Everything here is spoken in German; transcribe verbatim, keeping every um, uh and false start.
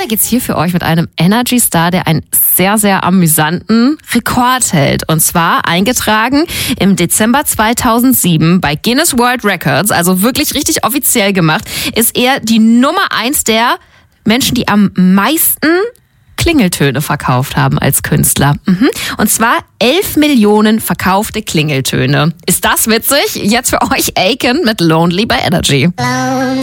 geht's hier für euch mit einem Energy Star, der einen sehr, sehr amüsanten Rekord hält. Und zwar eingetragen im Dezember zweitausendsieben bei Guinness World Records, also wirklich richtig offiziell gemacht, ist er die Nummer eins der Menschen, die am meisten Klingeltöne verkauft haben als Künstler. Mhm. Und zwar elf Millionen verkaufte Klingeltöne. Ist das witzig? Jetzt für euch Aiken mit Lonely bei Energy.